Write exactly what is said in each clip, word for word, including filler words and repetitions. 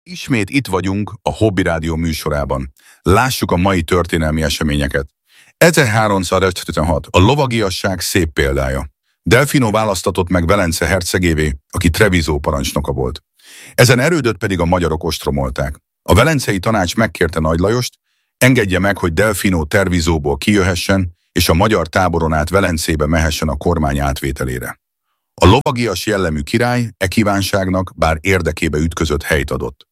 Ismét itt vagyunk a Hobby Rádió műsorában. Lássuk a mai történelmi eseményeket. ezerháromszázötvenhat a lovagiasság szép példája. Delfino választatott meg Velence hercegévé, aki Treviso parancsnoka volt. Ezen erődöt pedig a magyarok ostromolták. A velencei tanács megkérte Nagy Lajost, engedje meg, hogy Delfino Trevisóból kijöhessen, és a magyar táboron át Velencébe mehessen a kormány átvételére. A lovagias jellemű király e kívánságnak bár érdekébe ütközött helyt adott.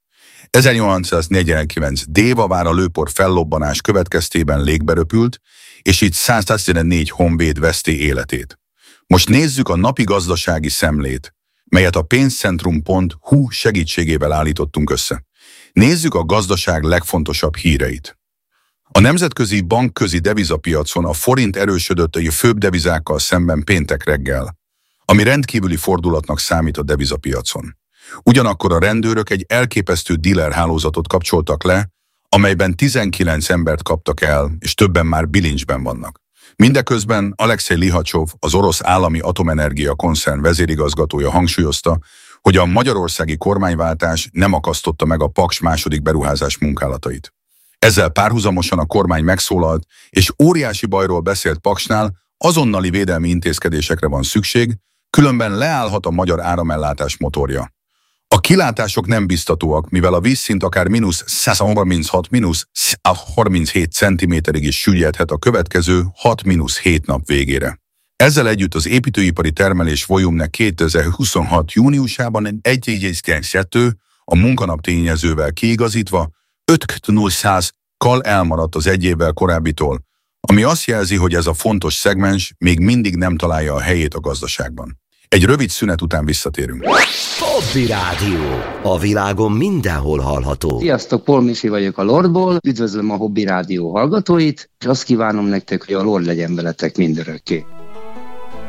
ezernyolcszáznegyvenkilenc Dévavára lőpor fellobbanás következtében légbe röpült, és itt száztizennégy honvéd veszti életét. Most nézzük a napi gazdasági szemlét, melyet a pénzcentrum pont hu segítségével állítottunk össze. Nézzük a gazdaság legfontosabb híreit. A nemzetközi bankközi devizapiacon a forint erősödött a főbb devizákkal szemben péntek reggel, ami rendkívüli fordulatnak számít a devizapiacon. Ugyanakkor a rendőrök egy elképesztő dealer hálózatot kapcsoltak le, amelyben tizenkilenc embert kaptak el, és többen már bilincsben vannak. Mindeközben Alexej Lihacsov, az orosz állami atomenergia koncern vezérigazgatója hangsúlyozta, hogy a magyarországi kormányváltás nem akasztotta meg a Paks második beruházás munkálatait. Ezzel párhuzamosan a kormány megszólalt, és óriási bajról beszélt Paksnál, azonnali védelmi intézkedésekre van szükség, különben leállhat a magyar áramellátás motorja. A kilátások nem biztatóak, mivel a vízszint akár mínusz százharminchat mínusz harminchét centiméterig is süllyedhet a következő hat-hét nap végére. Ezzel együtt az építőipari termelés volumennek kétezer-huszonhat júniusában egy egész kettő, a munkanap tényezővel kiigazítva öt egész null kal elmaradt az egy évvel korábbitól, ami azt jelzi, hogy ez a fontos szegmens még mindig nem találja a helyét a gazdaságban. Egy rövid szünet után visszatérünk. Hobby Rádió. A világon mindenhol hallható. Sziasztok, Paul Misi vagyok a Lordból. Üdvözlöm a Hobby Rádió hallgatóit, és azt kívánom nektek, hogy a Lord legyen veletek mindörökké.